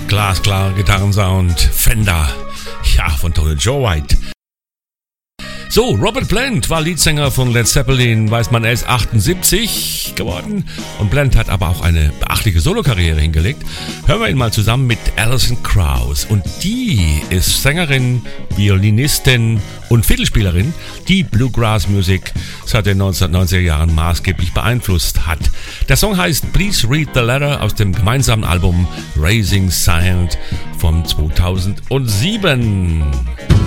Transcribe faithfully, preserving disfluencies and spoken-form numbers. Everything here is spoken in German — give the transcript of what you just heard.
Glasklar Gitarrensound, Fender, ja, von Tony Joe White. So, Robert Plant war Leadsänger von Led Zeppelin, weiß man, er ist achtundsiebzig geworden und Plant hat aber auch eine beachtliche Solokarriere hingelegt. Hören wir ihn mal zusammen mit Alison Krauss und die ist Sängerin, Violinistin und Fiddlespielerin, die Bluegrass-Musik seit den neunzehnhundertneunziger Jahren maßgeblich beeinflusst hat. Der Song heißt Please Read the Letter aus dem gemeinsamen Album Raising Sound von zweitausendsieben.